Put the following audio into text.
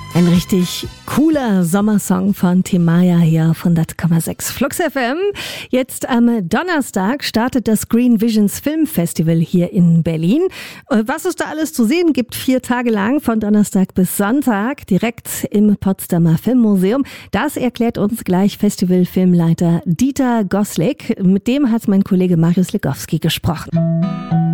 Ein richtig cooler Sommersong von Timaya hier auf 100,6 Flux FM. Jetzt am Donnerstag startet das Green Visions Filmfestival hier in Berlin. Was es da alles zu sehen gibt, 4 Tage lang, von Donnerstag bis Sonntag, direkt im Potsdamer Filmmuseum. Das erklärt uns gleich Festivalfilmleiter Dieter Goslik. Mit dem hat mein Kollege Marius Legowski gesprochen.